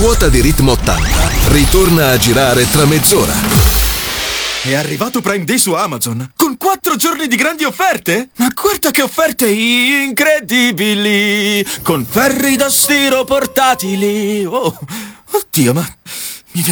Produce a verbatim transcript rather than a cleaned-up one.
ruota di Ritmo ottanta ritorna a girare tra mezz'ora. È arrivato Prime Day su Amazon, con quattro giorni di grandi offerte? Ma guarda che offerte incredibili! Con ferri da stiro portatili! Oh, oddio, ma